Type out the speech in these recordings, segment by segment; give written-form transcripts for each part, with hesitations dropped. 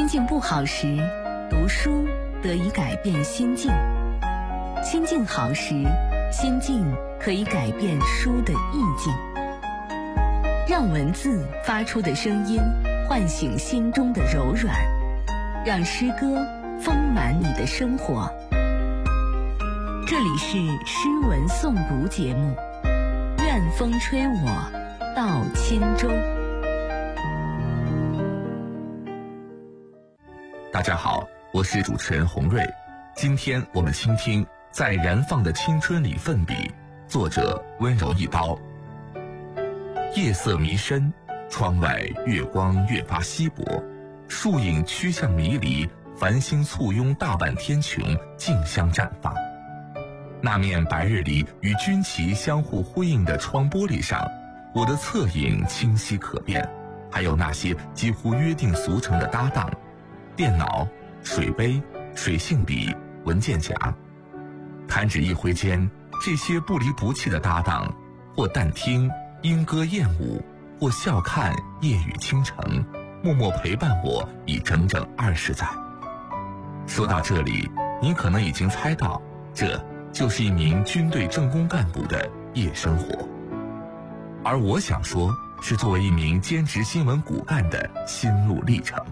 心境不好时，读书得以改变心境；心境好时，心境可以改变书的意境。让文字发出的声音唤醒心中的柔软，让诗歌丰满你的生活。这里是诗文诵读节目，愿风吹我到轻舟。 大家好，我是主持人洪瑞。今天我们倾听《在燃放的青春里奋笔》，作者温柔一刀。夜色弥深，窗外月光越发稀薄，树影趋向迷离，繁星簇拥大半天穹，竞相绽放。那面白日里与军旗相互辉映的窗玻璃上，我的侧影清晰可辨，还有那些几乎约定俗成的搭档：电脑、水杯、水性笔、文件夹。弹指一挥间，这些不离不弃的搭档，或淡听莺歌燕舞，或笑看夜雨倾城，默默陪伴我已整整20载。说到这里，您可能已经猜到，这就是一名军队政工干部的夜生活。而我想说，是作为一名兼职新闻骨干的心路历程。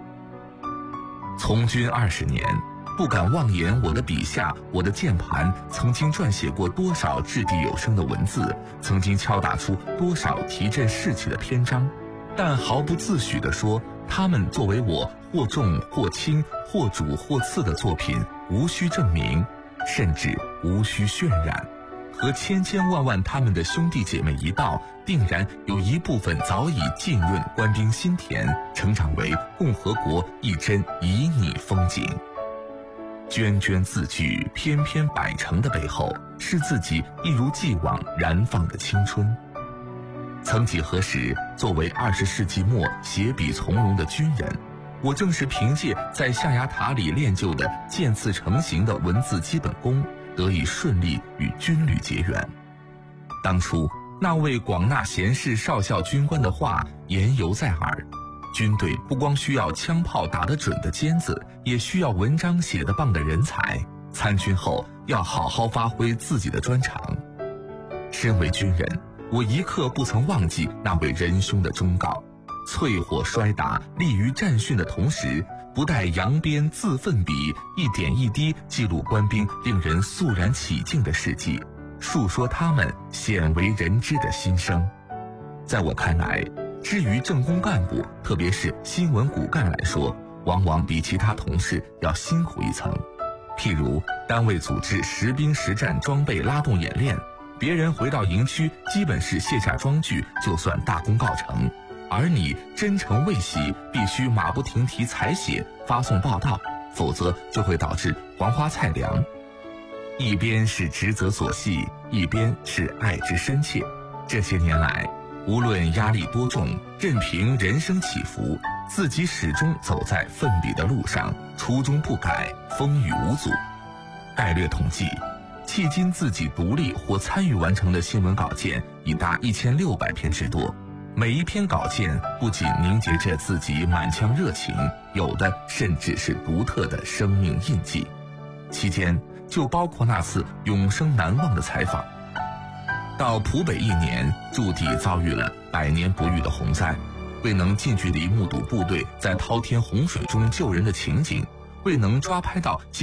从军20年，不敢妄言我的笔下，我的键盘曾经撰写过多少掷地有声的文字，曾经敲打出多少提振士气的篇章，但毫不自诩地说，他们作为我或重或轻或主或次的作品，无需证明，甚至无需渲染。和千千万万他们的兄弟姐妹一道，定然有一部分早已浸润官兵心田，成长为共和国一帧旖旎风景。涓涓字句，篇篇百成的背后，是自己一如既往燃放的青春。曾几何时，作为20世纪末写笔从容的军人，我正是凭借在象牙塔里练就的渐次成型的文字基本功，得以顺利与军旅结缘。当初那位广纳贤士少校军官的话言犹在耳：军队不光需要枪炮打得准的尖子，也需要文章写得棒的人才。参军后要好好发挥自己的专长。身为军人，我一刻不曾忘记那位仁兄的忠告：淬火摔打，立于战训的同时，不待扬鞭自奋笔，一点一滴记录官兵令人肃然起敬的事迹，述说他们鲜为人知的心声。在我看来，至于政工干部，特别是新闻骨干来说，往往比其他同事要辛苦一层。譬如单位组织实兵实战装备拉动演练，别人回到营区基本是卸下装具就算大功告成，而你真诚未洗，必须马不停蹄采写发送报道，否则就会导致黄花菜凉。一边是职责所系，一边是爱之深切。这些年来，无论压力多重，任凭人生起伏，自己始终走在奋笔的路上，初衷不改，风雨无阻。概略统计，迄今自己独立或参与完成的新闻稿件已达1600篇之多。每一篇稿件不仅凝结着自己满腔热情，有的甚至是独特的生命印记。期间就包括那次永生难忘的采访。到浦北1年，驻地遭遇了100年不遇的洪灾，未能近距离目睹部队在滔天洪水中救人的情景，未能抓拍到